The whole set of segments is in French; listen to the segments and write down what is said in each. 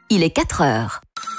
il est 4 heures.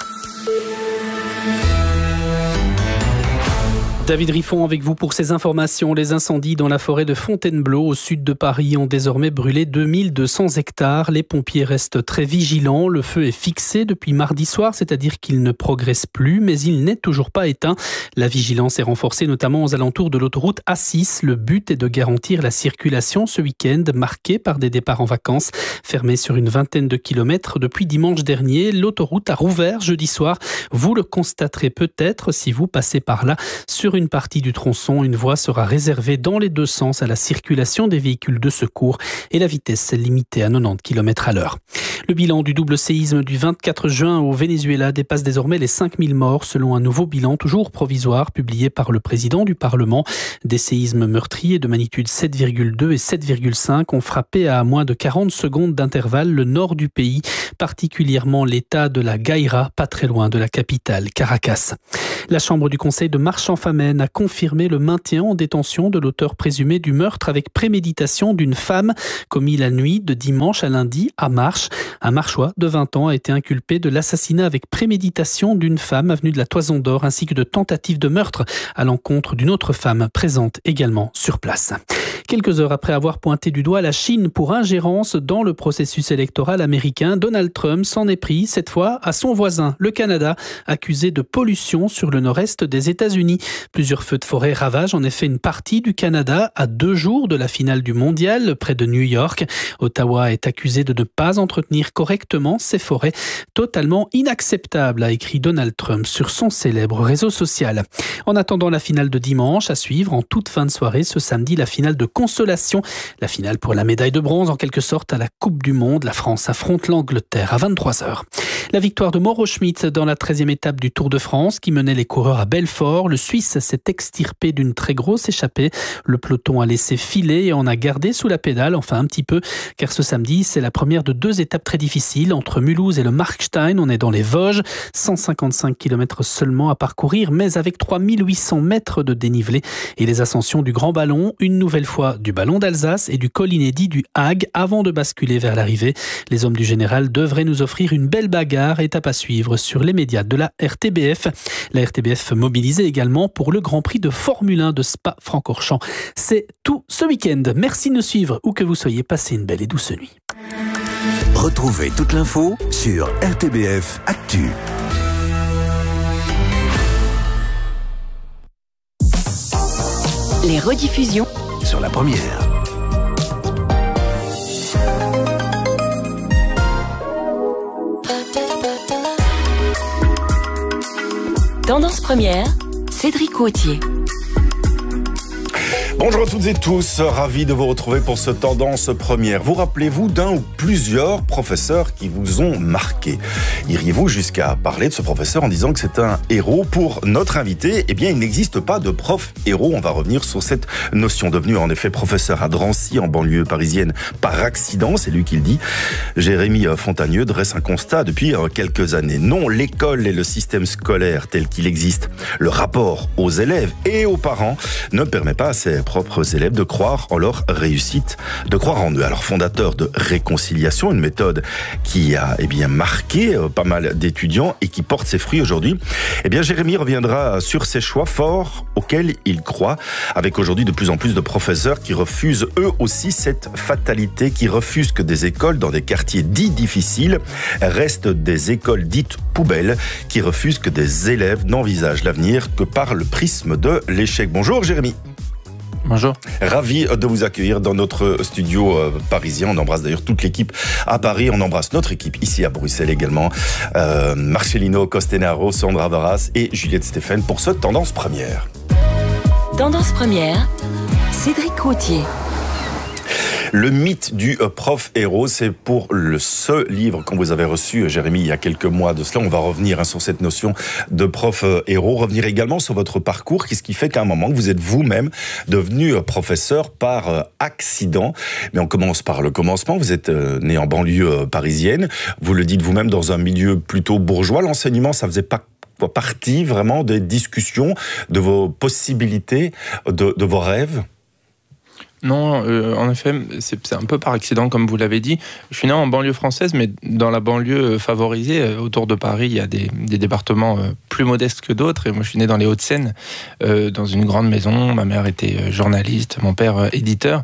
David Riffon avec vous pour ces informations. Les incendies dans la forêt de Fontainebleau au sud de Paris ont désormais brûlé 2200 hectares. Les pompiers restent très vigilants. Le feu est fixé depuis mardi soir, c'est-à-dire qu'il ne progresse plus, mais il n'est toujours pas éteint. La vigilance est renforcée notamment aux alentours de l'autoroute A6. Le but est de garantir la circulation ce week-end, marqué par des départs en vacances. Fermée sur une vingtaine de kilomètres depuis dimanche dernier, l'autoroute a rouvert jeudi soir. Vous le constaterez peut-être si vous passez par là. Sur une partie du tronçon, une voie sera réservée dans les deux sens à la circulation des véhicules de secours et la vitesse est limitée à 90 km/h. Le bilan du double séisme du 24 juin au Venezuela dépasse désormais les 5000 morts selon un nouveau bilan toujours provisoire publié par le président du Parlement. Des séismes meurtriers de magnitude 7,2 et 7,5 ont frappé à moins de 40 secondes d'intervalle le nord du pays, particulièrement l'état de la Gaira, pas très loin de la capitale, Caracas. La chambre du conseil de Marchand-Famenne a confirmé le maintien en détention de l'auteur présumé du meurtre avec préméditation d'une femme commis la nuit de dimanche à lundi à Marches. Un Marchois de 20 ans a été inculpé de l'assassinat avec préméditation d'une femme avenue de la Toison d'Or ainsi que de tentative de meurtre à l'encontre d'une autre femme présente également sur place. Quelques heures après avoir pointé du doigt la Chine pour ingérence dans le processus électoral américain, Donald Trump s'en est pris cette fois à son voisin, le Canada, accusé de pollution sur le nord-est des États-Unis. Plusieurs feux de forêt ravagent en effet une partie du Canada à 2 jours de la finale du mondial près de New York. Ottawa est accusé de ne pas entretenir correctement ses forêts. Totalement inacceptable, a écrit Donald Trump sur son célèbre réseau social. En attendant la finale de dimanche, à suivre en toute fin de soirée ce samedi la finale de consolation. La finale pour la médaille de bronze en quelque sorte à la Coupe du Monde. La France affronte l'Angleterre à 23h. La victoire de Mauro Schmid dans la 13e étape du Tour de France qui menait les coureurs à Belfort. Le Suisse s'est extirpé d'une très grosse échappée. Le peloton a laissé filer et en a gardé sous la pédale, enfin un petit peu, car ce samedi, c'est la première de 2 étapes très difficiles. Entre Mulhouse et le Markstein, on est dans les Vosges. 155 km seulement à parcourir, mais avec 3800 mètres de dénivelé. Et les ascensions du Grand Ballon, une nouvelle fois du Ballon d'Alsace et du col inédit du Hague avant de basculer vers l'arrivée. Les hommes du général devraient nous offrir une belle bagarre, étape à suivre sur les médias de la RTBF. La RTBF mobilisée également pour le Grand Prix de Formule 1 de Spa-Francorchamps. C'est tout ce week-end. Merci de nous suivre où que vous soyez. Passez une belle et douce nuit. Retrouvez toute l'info sur RTBF Actu. Les rediffusions Sur la première. Tendance première, Cédric Gauthier. Bonjour à toutes et tous, ravi de vous retrouver pour ce Tendance Première. Vous rappelez-vous d'un ou plusieurs professeurs qui vous ont marqué? Iriez-vous jusqu'à parler de ce professeur en disant que c'est un héros? Pour notre invité, eh bien, il n'existe pas de prof héros. On va revenir sur cette notion. Devenu en effet professeur à Drancy, en banlieue parisienne, par accident, c'est lui qui le dit. Jérémy Fontagneux dresse un constat depuis quelques années. Non, l'école et le système scolaire tel qu'il existe, le rapport aux élèves et aux parents ne permet pas à ses propres élèves de croire en leur réussite, de croire en eux. Alors, fondateur de Réconciliation, une méthode qui a marqué pas mal d'étudiants et qui porte ses fruits aujourd'hui. Jérémy reviendra sur ses choix forts auxquels il croit, avec aujourd'hui de plus en plus de professeurs qui refusent eux aussi cette fatalité, qui refusent que des écoles dans des quartiers dits difficiles restent des écoles dites poubelles, qui refusent que des élèves n'envisagent l'avenir que par le prisme de l'échec. Bonjour Jérémy. Bonjour. Ravi de vous accueillir dans notre studio parisien. On embrasse d'ailleurs toute l'équipe à Paris. On embrasse notre équipe ici à Bruxelles également. Marcelino Costenaro, Sandra Varas et Juliette Stéphane pour ce Tendance Première. Tendance Première, Cédric Gauthier. Le mythe du prof héros, c'est pour ce livre qu'on vous avait reçu, Jérémy, il y a quelques mois de cela. On va revenir sur cette notion de prof héros, revenir également sur votre parcours. Qu'est-ce qui fait qu'à un moment, vous êtes vous-même devenu professeur par accident? Mais on commence par le commencement. Vous êtes né en banlieue parisienne. Vous le dites vous-même dans un milieu plutôt bourgeois. L'enseignement, ça faisait pas partie vraiment des discussions, de vos possibilités, de vos rêves? Non, en effet, c'est un peu par accident, comme vous l'avez dit. Je suis né en banlieue française, mais dans la banlieue favorisée, autour de Paris, il y a des départements plus modestes que d'autres. Et moi, je suis né dans les Hauts-de-Seine, dans une grande maison. Ma mère était journaliste, mon père éditeur.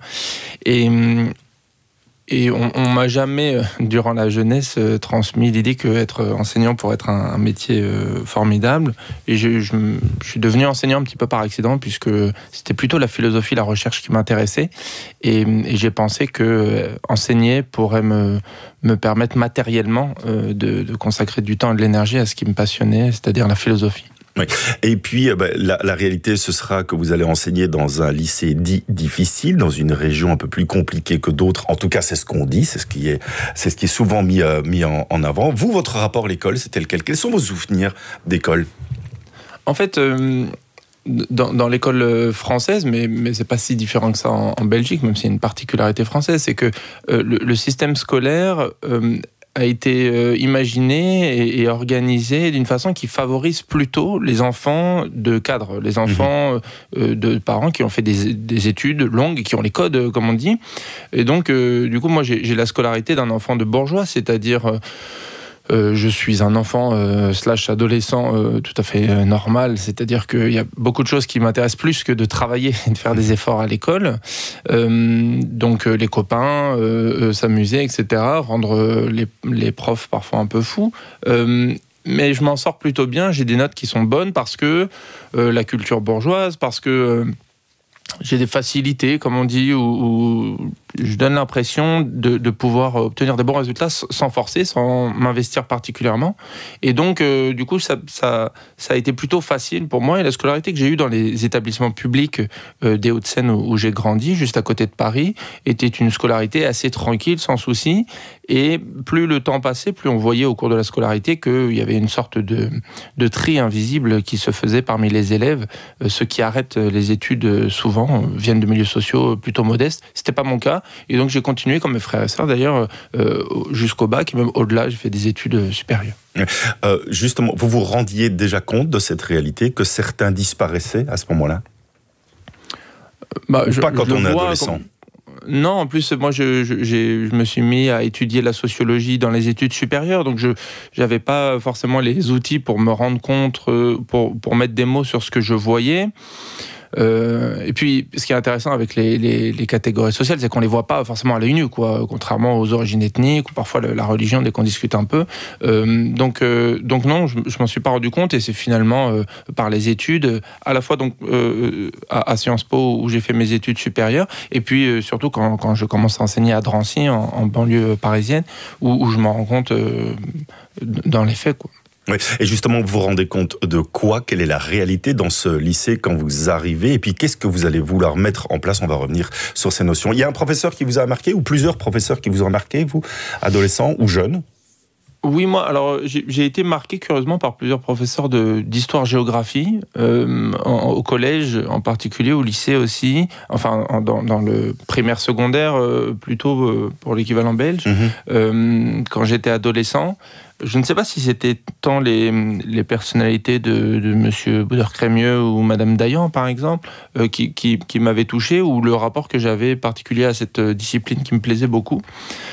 Et on m'a jamais, durant la jeunesse, transmis l'idée qu'être enseignant pourrait être un métier formidable. Et je suis devenu enseignant un petit peu par accident, puisque c'était plutôt la philosophie, la recherche qui m'intéressait. Et j'ai pensé que enseigner pourrait me permettre matériellement de consacrer du temps et de l'énergie à ce qui me passionnait, c'est-à-dire la philosophie. Oui. Et puis, la réalité, ce sera que vous allez enseigner dans un lycée dit difficile, dans une région un peu plus compliquée que d'autres. En tout cas, c'est ce qu'on dit, c'est ce qui est souvent mis en avant. Vous, votre rapport à l'école, c'était lequel? Quels sont vos souvenirs d'école? En fait, dans l'école française, mais c'est pas si différent que ça en Belgique, même s'il y a une particularité française, c'est que le système scolaire a été imaginé et organisé d'une façon qui favorise plutôt les enfants de cadres, les enfants de parents qui ont fait des études longues et qui ont les codes, comme on dit. Et donc, du coup, moi, j'ai la scolarité d'un enfant de bourgeois, c'est-à-dire... je suis un enfant / adolescent tout à fait normal, c'est-à-dire qu'il y a beaucoup de choses qui m'intéressent plus que de travailler et de faire des efforts à l'école. Donc les copains, s'amuser, etc., rendre les profs parfois un peu fous. Mais je m'en sors plutôt bien, j'ai des notes qui sont bonnes parce que la culture bourgeoise, parce que j'ai des facilités, comme on dit, où je donne l'impression de pouvoir obtenir des bons résultats sans forcer, sans m'investir particulièrement. Et donc, du coup, ça a été plutôt facile pour moi. Et la scolarité que j'ai eue dans les établissements publics des Hauts-de-Seine où j'ai grandi, juste à côté de Paris, était une scolarité assez tranquille, sans souci. Et plus le temps passait, plus on voyait au cours de la scolarité qu'il y avait une sorte de tri invisible qui se faisait parmi les élèves. Ceux qui arrêtent les études souvent viennent de milieux sociaux plutôt modestes. C'était pas mon cas. Et donc j'ai continué, comme mes frères et sœurs d'ailleurs, jusqu'au bac, et même au-delà, j'ai fait des études supérieures. Justement, vous vous rendiez déjà compte de cette réalité, que certains disparaissaient à ce moment-là? Pas quand on est adolescent. Non, en plus, moi, je me suis mis à étudier la sociologie dans les études supérieures, donc je n'avais pas forcément les outils pour me rendre compte, pour mettre des mots sur ce que je voyais. Et puis, ce qui est intéressant avec les catégories sociales, c'est qu'on les voit pas forcément à l'œil nu, quoi, contrairement aux origines ethniques ou parfois la religion, dès qu'on discute un peu. Donc non, je m'en suis pas rendu compte, et c'est finalement par les études, à la fois donc à Sciences Po où j'ai fait mes études supérieures, et puis surtout quand je commence à enseigner à Drancy, en banlieue parisienne, où je m'en rends compte dans les faits, quoi. Oui. Et justement, vous vous rendez compte de quoi? Quelle est la réalité dans ce lycée quand vous arrivez? Et puis, qu'est-ce que vous allez vouloir mettre en place? On va revenir sur ces notions. Il y a un professeur qui vous a marqué, ou plusieurs professeurs qui vous ont marqué, vous, adolescent ou jeune? Oui, moi, alors j'ai été marqué curieusement par plusieurs professeurs d'histoire-géographie, au collège en particulier, au lycée aussi, enfin dans le primaire-secondaire, plutôt pour l'équivalent belge, quand j'étais adolescent. Je ne sais pas si c'était tant les personnalités de Monsieur Boudeur-Crémieux ou Madame Dayan, par exemple, qui m'avaient touché, ou le rapport que j'avais particulier à cette discipline qui me plaisait beaucoup.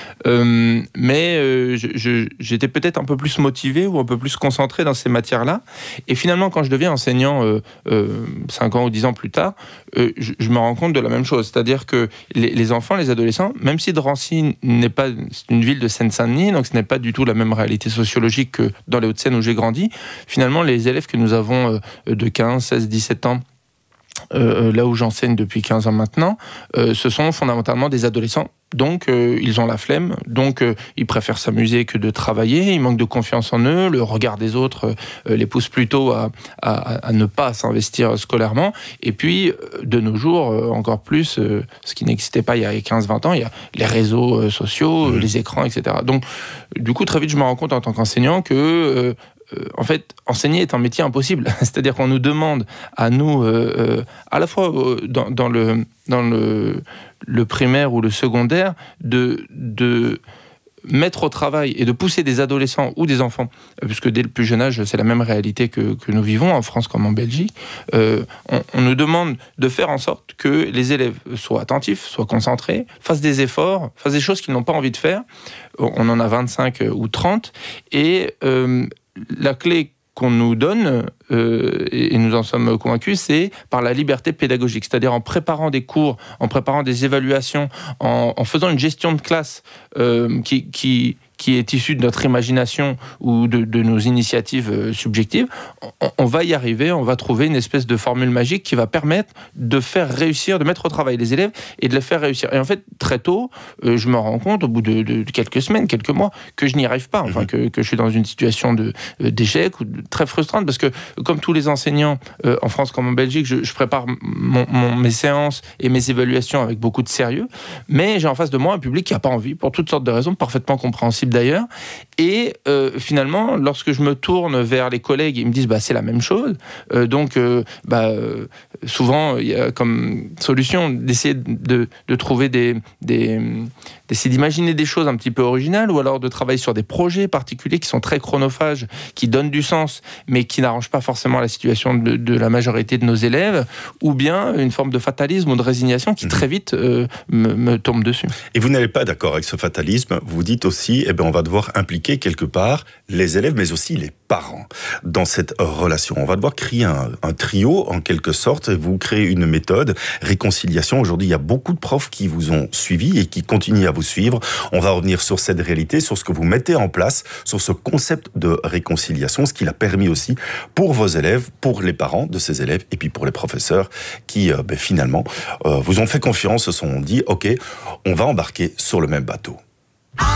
Mais j'étais peut-être un peu plus motivé ou un peu plus concentré dans ces matières-là. Et finalement, quand je deviens enseignant 5 ans ou 10 ans plus tard, je me rends compte de la même chose. C'est-à-dire que les enfants, les adolescents, même si Drancy n'est pas une ville de Seine-Saint-Denis, donc ce n'est pas du tout la même réalité sociologique que dans les Hauts-de-Seine où j'ai grandi, finalement, les élèves que nous avons de 15, 16, 17 ans, là où j'enseigne depuis 15 ans maintenant, ce sont fondamentalement des adolescents. Donc, ils ont la flemme, donc ils préfèrent s'amuser que de travailler, ils manquent de confiance en eux, le regard des autres les pousse plutôt à ne pas s'investir scolairement. Et puis, de nos jours, encore plus, ce qui n'existait pas il y a 15-20 ans, il y a les réseaux sociaux, les écrans, etc. Donc, du coup, très vite, je me rends compte en tant qu'enseignant que... en fait, enseigner est un métier impossible. C'est-à-dire qu'on nous demande à nous, à la fois dans le primaire ou le secondaire, de mettre au travail et de pousser des adolescents ou des enfants, puisque dès le plus jeune âge, c'est la même réalité que nous vivons en France comme en Belgique, on nous demande de faire en sorte que les élèves soient attentifs, soient concentrés, fassent des efforts, fassent des choses qu'ils n'ont pas envie de faire. On en a 25 ou 30, et la clé qu'on nous donne, et nous en sommes convaincus, c'est par la liberté pédagogique, c'est-à-dire en préparant des cours, en préparant des évaluations, en faisant une gestion de classe qui est issue de notre imagination ou de nos initiatives subjectives, on va y arriver, on va trouver une espèce de formule magique qui va permettre de faire réussir, de mettre au travail les élèves et de les faire réussir. Et en fait, très tôt, je me rends compte, au bout de quelques semaines, quelques mois, que je n'y arrive pas, enfin, que je suis dans une situation d'échec ou très frustrante, parce que comme tous les enseignants en France comme en Belgique, je prépare mes séances et mes évaluations avec beaucoup de sérieux, mais j'ai en face de moi un public qui n'a pas envie, pour toutes sortes de raisons, parfaitement compréhensibles d'ailleurs, et finalement, lorsque je me tourne vers les collègues, ils me disent c'est la même chose, souvent il y a comme solution d'essayer de trouver d'essayer d'imaginer des choses un petit peu originales, ou alors de travailler sur des projets particuliers qui sont très chronophages, qui donnent du sens, mais qui n'arrangent pas forcément la situation de la majorité de nos élèves, ou bien une forme de fatalisme ou de résignation qui très vite me tombe dessus. Et vous n'êtes pas d'accord avec ce fatalisme, vous dites aussi, on va devoir impliquer quelque part les élèves, mais aussi les parents dans cette relation. On va devoir créer un trio, en quelque sorte, et vous créez une méthode, réconciliation. Aujourd'hui, il y a beaucoup de profs qui vous ont suivi et qui continuent à vous suivre. On va revenir sur cette réalité, sur ce que vous mettez en place, sur ce concept de réconciliation, ce qu'il a permis aussi pour vos élèves, pour les parents de ces élèves, et puis pour les professeurs qui, finalement, vous ont fait confiance, se sont dit, OK, on va embarquer sur le même bateau.